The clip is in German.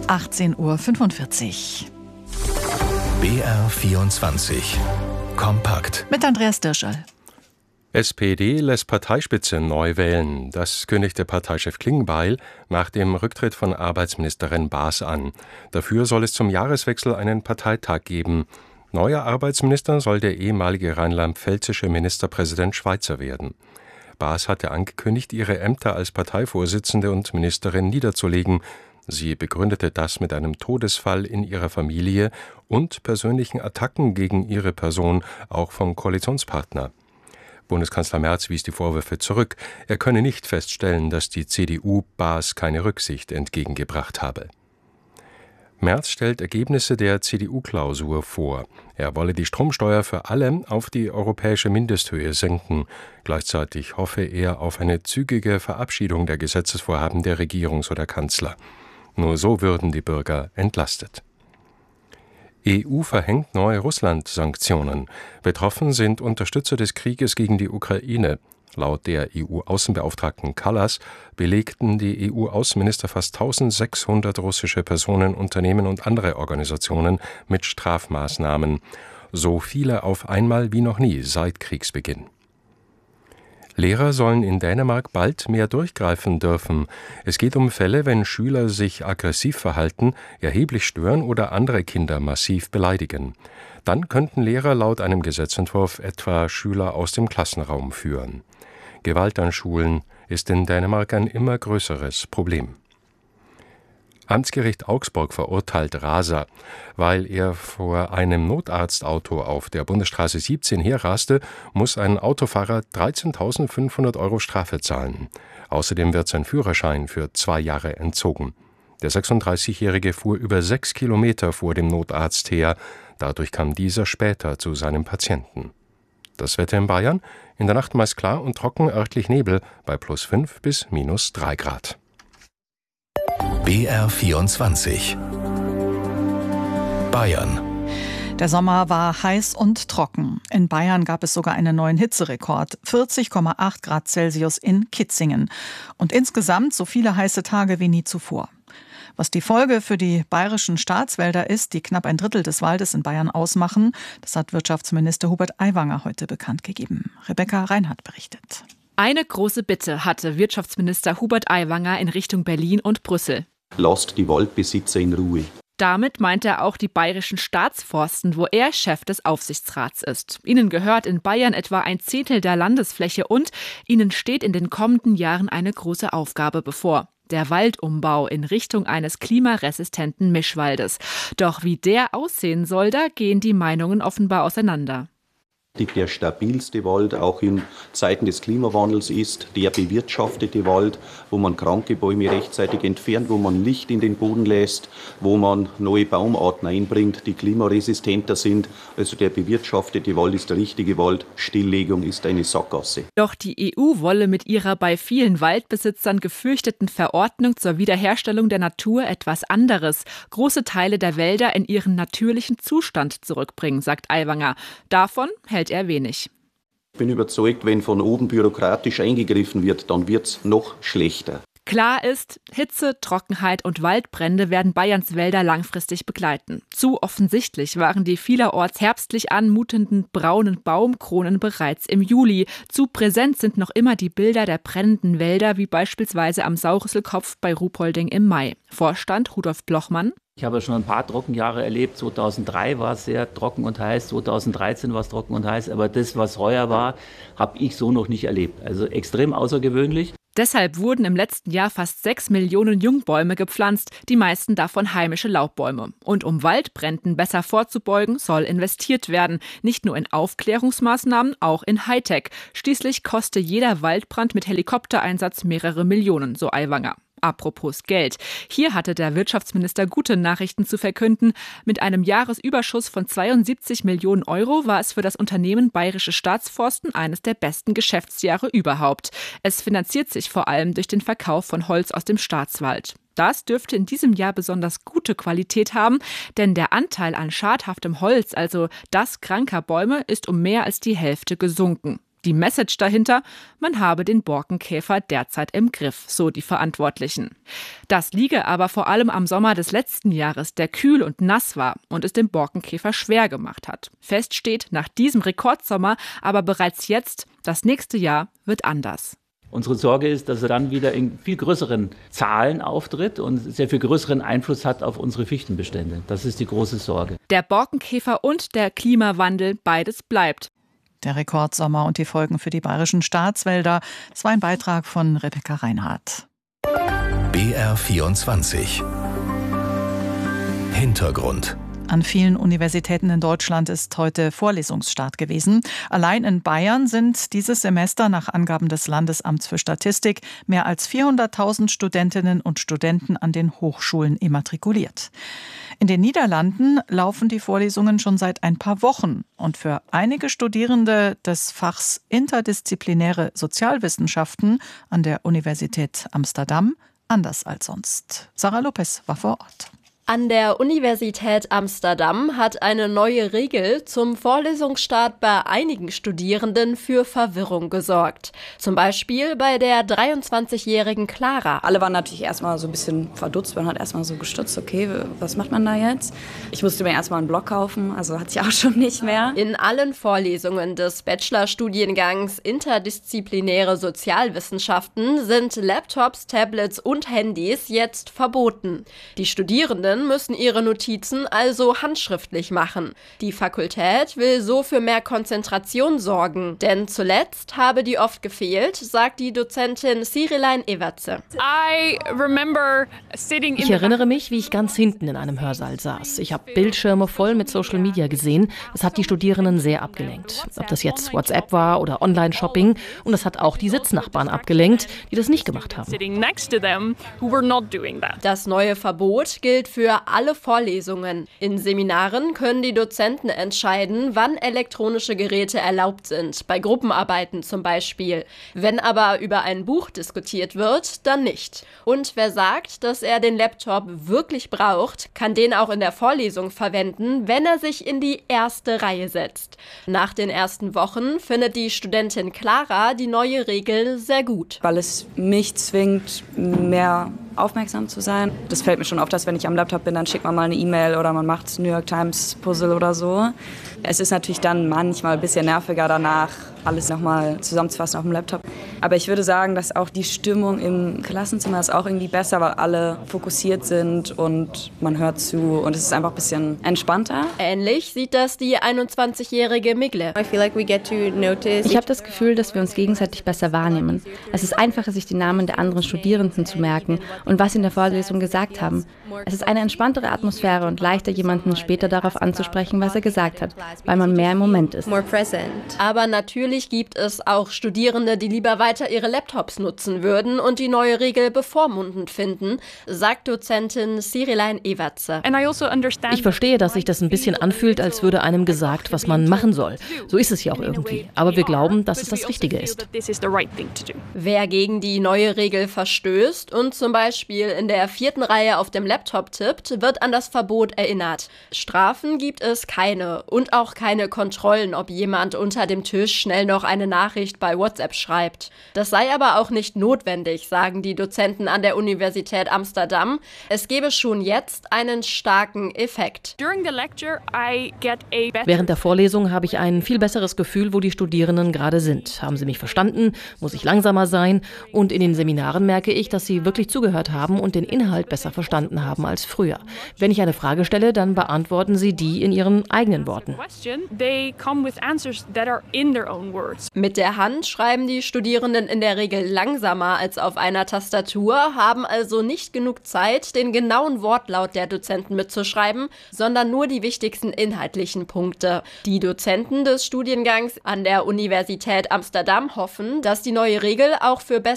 18:45 Uhr. BR24 Kompakt Mit Andreas Dirschall. SPD lässt Parteispitze neu wählen. Das kündigte Parteichef Klingbeil nach dem Rücktritt von Arbeitsministerin Baas an. Dafür soll es zum Jahreswechsel einen Parteitag geben. Neuer Arbeitsminister soll der ehemalige rheinland-pfälzische Ministerpräsident Schweizer werden. Baas hatte angekündigt, ihre Ämter als Parteivorsitzende und Ministerin niederzulegen. Sie begründete das mit einem Todesfall in ihrer Familie und persönlichen Attacken gegen ihre Person, auch vom Koalitionspartner. Bundeskanzler Merz wies die Vorwürfe zurück. Er könne nicht feststellen, dass die CDU Baas keine Rücksicht entgegengebracht habe. Merz stellt Ergebnisse der CDU-Klausur vor. Er wolle die Stromsteuer für alle auf die europäische Mindesthöhe senken. Gleichzeitig hoffe er auf eine zügige Verabschiedung der Gesetzesvorhaben der Regierungs- oder Kanzler. Nur so würden die Bürger entlastet. EU verhängt neue Russland-Sanktionen. Betroffen sind Unterstützer des Krieges gegen die Ukraine. Laut der EU-Außenbeauftragten Kallas belegten die EU-Außenminister fast 1600 russische Personen, Unternehmen und andere Organisationen mit Strafmaßnahmen. So viele auf einmal wie noch nie seit Kriegsbeginn. Lehrer sollen in Dänemark bald mehr durchgreifen dürfen. Es geht um Fälle, wenn Schüler sich aggressiv verhalten, erheblich stören oder andere Kinder massiv beleidigen. Dann könnten Lehrer laut einem Gesetzentwurf etwa Schüler aus dem Klassenraum führen. Gewalt an Schulen ist in Dänemark ein immer größeres Problem. Amtsgericht Augsburg verurteilt Raser. Weil er vor einem Notarztauto auf der Bundesstraße 17 herraste, muss ein Autofahrer 13.500 € Strafe zahlen. Außerdem wird sein Führerschein für 2 Jahre entzogen. Der 36-Jährige fuhr über 6 Kilometer vor dem Notarzt her. Dadurch kam dieser später zu seinem Patienten. Das Wetter in Bayern: in der Nacht meist klar und trocken, örtlich Nebel bei +5 bis -3 Grad. BR24 Bayern. Der Sommer war heiß und trocken. In Bayern gab es sogar einen neuen Hitzerekord, 40,8 Grad Celsius in Kitzingen. Und insgesamt so viele heiße Tage wie nie zuvor. Was die Folge für die bayerischen Staatswälder ist, die knapp ein Drittel des Waldes in Bayern ausmachen, das hat Wirtschaftsminister Hubert Aiwanger heute bekannt gegeben. Rebecca Reinhardt berichtet. Eine große Bitte hatte Wirtschaftsminister Hubert Aiwanger in Richtung Berlin und Brüssel. Lasst die Waldbesitzer in Ruhe. Damit meint er auch die bayerischen Staatsforsten, wo er Chef des Aufsichtsrats ist. Ihnen gehört in Bayern etwa 1/10 der Landesfläche und ihnen steht in den kommenden Jahren eine große Aufgabe bevor: der Waldumbau in Richtung eines klimaresistenten Mischwaldes. Doch wie der aussehen soll, da gehen die Meinungen offenbar auseinander. Der stabilste Wald auch in Zeiten des Klimawandels ist der bewirtschaftete Wald, wo man kranke Bäume rechtzeitig entfernt, wo man Licht in den Boden lässt, wo man neue Baumarten einbringt, die klimaresistenter sind. Also der bewirtschaftete Wald ist der richtige Wald. Stilllegung ist eine Sackgasse. Doch die EU wolle mit ihrer bei vielen Waldbesitzern gefürchteten Verordnung zur Wiederherstellung der Natur etwas anderes: große Teile der Wälder in ihren natürlichen Zustand zurückbringen, sagt Aiwanger. Davon hält er wenig. Ich bin überzeugt, wenn von oben bürokratisch eingegriffen wird, dann wird es noch schlechter. Klar ist, Hitze, Trockenheit und Waldbrände werden Bayerns Wälder langfristig begleiten. Zu offensichtlich waren die vielerorts herbstlich anmutenden braunen Baumkronen bereits im Juli. Zu präsent sind noch immer die Bilder der brennenden Wälder, wie beispielsweise am Saurisselkopf bei Ruhpolding im Mai. Vorstand Rudolf Blochmann: Ich habe schon ein paar Trockenjahre erlebt. 2003 war es sehr trocken und heiß, 2013 war es trocken und heiß. Aber das, was heuer war, habe ich so noch nicht erlebt. Also extrem außergewöhnlich. Deshalb wurden im letzten Jahr fast 6 Millionen Jungbäume gepflanzt, die meisten davon heimische Laubbäume. Und um Waldbränden besser vorzubeugen, soll investiert werden. Nicht nur in Aufklärungsmaßnahmen, auch in Hightech. Schließlich koste jeder Waldbrand mit Helikoptereinsatz mehrere Millionen, so Aiwanger. Apropos Geld. Hier hatte der Wirtschaftsminister gute Nachrichten zu verkünden. Mit einem Jahresüberschuss von 72 Millionen € war es für das Unternehmen Bayerische Staatsforsten eines der besten Geschäftsjahre überhaupt. Es finanziert sich vor allem durch den Verkauf von Holz aus dem Staatswald. Das dürfte in diesem Jahr besonders gute Qualität haben, denn der Anteil an schadhaftem Holz, also das kranker Bäume, ist um mehr als die Hälfte gesunken. Die Message dahinter: Man habe den Borkenkäfer derzeit im Griff, so die Verantwortlichen. Das liege aber vor allem am Sommer des letzten Jahres, der kühl und nass war und es dem Borkenkäfer schwer gemacht hat. Fest steht nach diesem Rekordsommer aber bereits jetzt, das nächste Jahr wird anders. Unsere Sorge ist, dass er dann wieder in viel größeren Zahlen auftritt und sehr viel größeren Einfluss hat auf unsere Fichtenbestände. Das ist die große Sorge. Der Borkenkäfer und der Klimawandel, beides bleibt. Der Rekordsommer und die Folgen für die bayerischen Staatswälder. Das war ein Beitrag von Rebecca Reinhardt. BR24 Hintergrund. An vielen Universitäten in Deutschland ist heute Vorlesungsstart gewesen. Allein in Bayern sind dieses Semester nach Angaben des Landesamts für Statistik mehr als 400.000 Studentinnen und Studenten an den Hochschulen immatrikuliert. In den Niederlanden laufen die Vorlesungen schon seit ein paar Wochen. Und für einige Studierende des Fachs Interdisziplinäre Sozialwissenschaften an der Universität Amsterdam anders als sonst. Sarah Lopez war vor Ort. An der Universität Amsterdam hat eine neue Regel zum Vorlesungsstart bei einigen Studierenden für Verwirrung gesorgt. Zum Beispiel bei der 23-jährigen Clara. Alle waren natürlich erstmal so ein bisschen verdutzt, man hat erstmal so gestutzt, okay, was macht man da jetzt? Ich musste mir erstmal einen Block kaufen, also hatte ich auch schon nicht mehr. In allen Vorlesungen des Bachelorstudiengangs Interdisziplinäre Sozialwissenschaften sind Laptops, Tablets und Handys jetzt verboten. Die Studierenden müssen ihre Notizen also handschriftlich machen. Die Fakultät will so für mehr Konzentration sorgen, denn zuletzt habe die oft gefehlt, sagt die Dozentin Sirilein Evertse. Ich erinnere mich, wie ich ganz hinten in einem Hörsaal saß. Ich habe Bildschirme voll mit Social Media gesehen. Das hat die Studierenden sehr abgelenkt. Ob das jetzt WhatsApp war oder Online-Shopping. Und das hat auch die Sitznachbarn abgelenkt, die das nicht gemacht haben. Das neue Verbot gilt für alle Vorlesungen. In Seminaren können die Dozenten entscheiden, wann elektronische Geräte erlaubt sind, bei Gruppenarbeiten zum Beispiel. Wenn aber über ein Buch diskutiert wird, dann nicht. Und wer sagt, dass er den Laptop wirklich braucht, kann den auch in der Vorlesung verwenden, wenn er sich in die erste Reihe setzt. Nach den ersten Wochen findet die Studentin Clara die neue Regel sehr gut. Weil es mich zwingt, mehr aufmerksam zu sein. Das fällt mir schon auf, dass wenn ich am Laptop bin, dann schickt man mal eine E-Mail oder man macht New York Times Puzzle oder so. Es ist natürlich dann manchmal ein bisschen nerviger danach, alles nochmal zusammenzufassen auf dem Laptop. Aber ich würde sagen, dass auch die Stimmung im Klassenzimmer ist auch irgendwie besser, weil alle fokussiert sind und man hört zu und es ist einfach ein bisschen entspannter. Ähnlich sieht das die 21-jährige Migle. Ich habe das Gefühl, dass wir uns gegenseitig besser wahrnehmen. Es ist einfacher, sich die Namen der anderen Studierenden zu merken und was sie in der Vorlesung gesagt haben. Es ist eine entspanntere Atmosphäre und leichter, jemanden später darauf anzusprechen, was er gesagt hat, weil man mehr im Moment ist. Aber natürlich gibt es auch Studierende, die lieber weiter ihre Laptops nutzen würden und die neue Regel bevormundend finden, sagt Dozentin Sirilein Evertse. Ich verstehe, dass sich das ein bisschen anfühlt, als würde einem gesagt, was man machen soll. So ist es ja auch irgendwie. Aber wir glauben, dass es das Richtige ist. Wer gegen die neue Regel verstößt und zum Beispiel in der 4. Reihe auf dem Laptop tippt, wird an das Verbot erinnert. Strafen gibt es keine und auch keine Kontrollen, ob jemand unter dem Tisch schnell noch eine Nachricht bei WhatsApp schreibt. Das sei aber auch nicht notwendig, sagen die Dozenten an der Universität Amsterdam. Es gebe schon jetzt einen starken Effekt. Während der Vorlesung habe ich ein viel besseres Gefühl, wo die Studierenden gerade sind. Haben sie mich verstanden? Muss ich langsamer sein? Und in den Seminaren merke ich, dass sie wirklich zugehört haben und den Inhalt besser verstanden haben als früher. Wenn ich eine Frage stelle, dann beantworten sie die in ihren eigenen Worten. Mit der Hand schreiben die Studierenden in der Regel langsamer als auf einer Tastatur, haben also nicht genug Zeit, den genauen Wortlaut der Dozenten mitzuschreiben, sondern nur die wichtigsten inhaltlichen Punkte. Die Dozenten des Studiengangs an der Universität Amsterdam hoffen, dass die neue Regel auch für bessere